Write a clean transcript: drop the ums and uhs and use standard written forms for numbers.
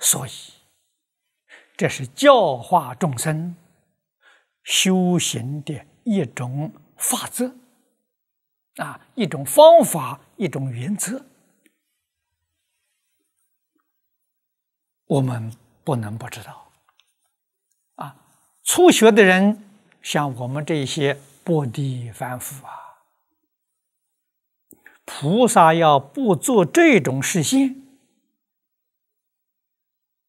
所以这是教化众生修行的一种法则一种方法，一种原则，我们不能不知道初学的人，像我们这些薄地凡夫菩萨要不做这种示现，